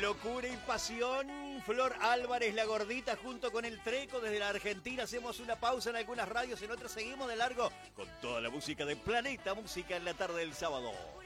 Locura y pasión. Flor Álvarez, la gordita, junto con el Treco desde la Argentina. Hacemos una pausa en algunas radios, en otras seguimos de largo con toda la música de Planeta Música en la tarde del sábado.